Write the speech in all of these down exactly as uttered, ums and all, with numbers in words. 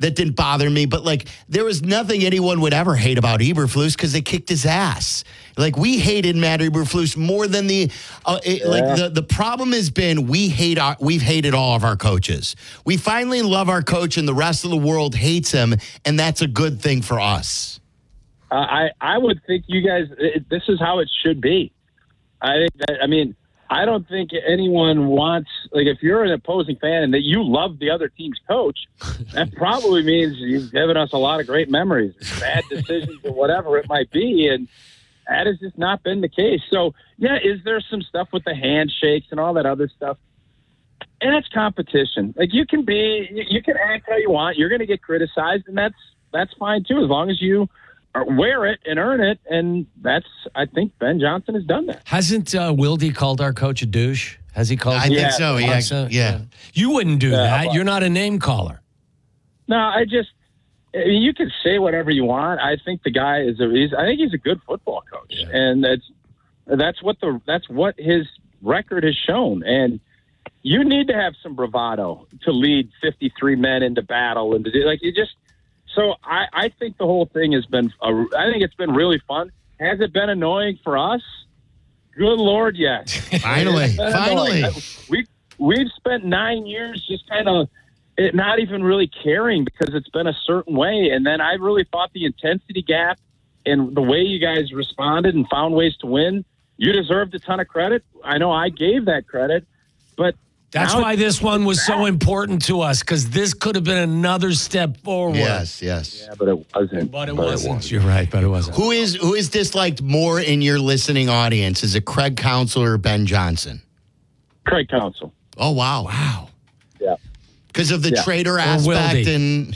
that didn't bother me. But, like, there was nothing anyone would ever hate about Eberflus because they kicked his ass. Like, we hated Matt Eberflus more than the uh, it, yeah. like the, the problem has been we hate our, we've hated all of our coaches. We finally love our coach, and the rest of the world hates him, and that's a good thing for us. Uh, I I would think you guys it, this is how it should be. I think that I mean I don't think anyone wants like if you're an opposing fan and that you love the other team's coach, that probably means you've given us a lot of great memories, bad decisions, or whatever it might be, and that has just not been the case. So, yeah, is there some stuff with the handshakes and all that other stuff? And it's competition. Like, you can be, you can act how you want. You're going to get criticized, and that's that's fine, too, as long as you wear it and earn it. And that's, I think Ben Johnson has done that. Hasn't uh, Wilde called our coach a douche? Has he called I him? think Yeah. so, yeah. So, yeah. You wouldn't do Yeah, that. well- You're not a name caller. No, I just, I mean, you can say whatever you want. I think the guy is a, he's, I think he's a good football coach. Yeah. And that's, that's what the, that's what his record has shown. And you need to have some bravado to lead fifty-three men into battle and to do like you just, so I, I think the whole thing has been, a, I think it's been really fun. Has it been annoying for us? Good Lord, yes. Finally, finally. Annoying. We, we've spent nine years just kind of, it not even really caring because it's been a certain way. And then I really thought the intensity gap and the way you guys responded and found ways to win, you deserved a ton of credit. I know I gave that credit, but That's now why this one was so important to us, because this could have been another step forward. Yes, yes. yeah, but it wasn't. But it wasn't. You're right, but it wasn't. Who is who is disliked more in your listening audience? Is it Craig Counsell or Ben Johnson? Craig Counsell. Oh, wow. Wow. Yeah. Because of the Yeah. traitor Or aspect Wilde. and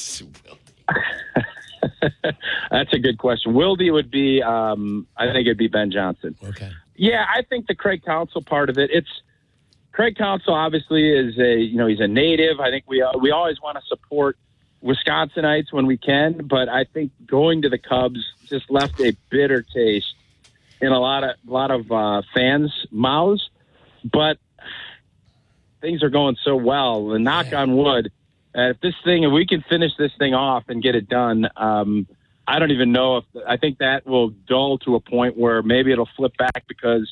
That's a good question. Wilde would be, um, I think it'd be Ben Johnson. Okay. Yeah, I think the Craig Counsell part of it, it's Craig Counsell obviously is a, you know, he's a native. I think we uh, we always want to support Wisconsinites when we can, but I think going to the Cubs just left a bitter taste in a lot of a lot of uh, fans' mouths. But things are going so well, and knock Yeah. on wood, uh, if this thing, if we can finish this thing off and get it done, um, I don't even know if I think that will dull to a point where maybe it'll flip back because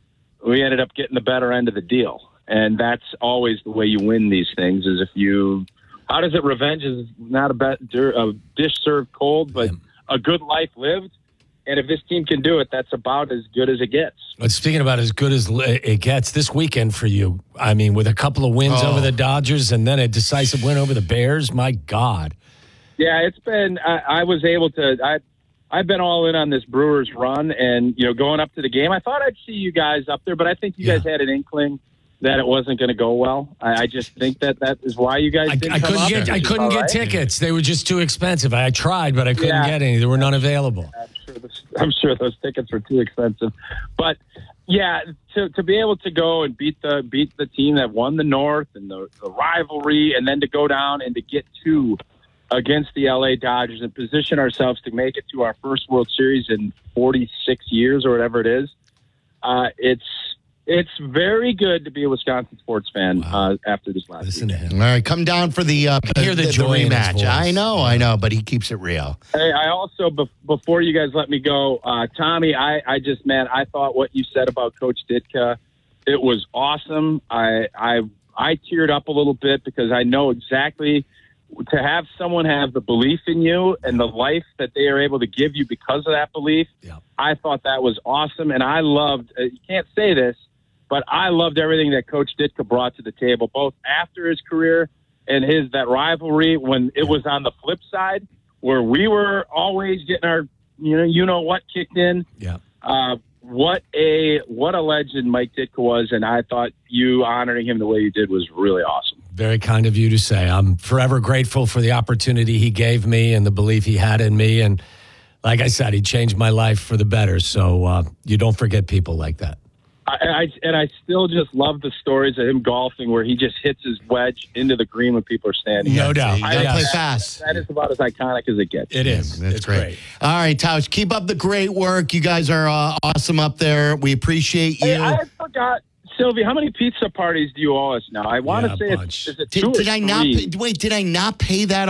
we ended up getting the better end of the deal. And that's always the way you win these things is if you, how does it? Revenge is not a, bet, a dish served cold, but Yeah. a good life lived. And if this team can do it, that's about as good as it gets. But speaking about as good as it gets this weekend for you, I mean, with a couple of wins Oh. over the Dodgers and then a decisive win over the Bears, my God. Yeah, it's been, I, I was able to, I, I've been all in on this Brewers run and, you know, going up to the game. I thought I'd see you guys up there, but I think you Yeah. guys had an inkling that it wasn't going to go well. I, I just think that that is why you guys I, didn't I come couldn't up, get which I is couldn't all get right. tickets. They were just too expensive. I tried, but I couldn't Yeah. get any. There were none available. I'm sure, this, I'm sure those tickets were too expensive, but yeah, to to be able to go and beat the beat the team that won the North and the, the rivalry, and then to go down and to get two against the L A Dodgers and position ourselves to make it to our first World Series in forty-six years or whatever it is, uh, it's it's very good to be a Wisconsin sports fan Wow. uh, after this last Listen to weekend. him. all right, come down for the uh, hear the joy in his rematch. voice. I know, I know, but he keeps it real. Hey, I also, bef- before you guys let me go, uh, Tommy, I, I just, man, I thought what you said about Coach Ditka, it was awesome. I, I, I teared up a little bit because I know exactly to have someone have the belief in you and the life that they are able to give you because of that belief. Yeah. I thought that was awesome. And I loved, uh, you can't say this, but I loved everything that Coach Ditka brought to the table, both after his career and his that rivalry when it was on the flip side, where we were always getting our you know you know what kicked in. Yeah. Uh, what a what a legend Mike Ditka was, and I thought you honoring him the way you did was really awesome. Very kind of you to say. I'm forever grateful for the opportunity he gave me and the belief he had in me. And like I said, he changed my life for the better. So uh, you don't forget people like that. I, I and I still just love the stories of him golfing where he just hits his wedge into the green when people are standing. No doubt. You got to Yes. play fast. That is about as iconic as it gets. It is. That's it's great. great. All right, Tausch, keep up the great work. You guys are uh, awesome up there. We appreciate you. Hey, I forgot, Sylvie, how many pizza parties do you owe us now? I want Yeah, to say a it's, bunch. is it two did, or did I not? three? Pay, wait, did I not pay that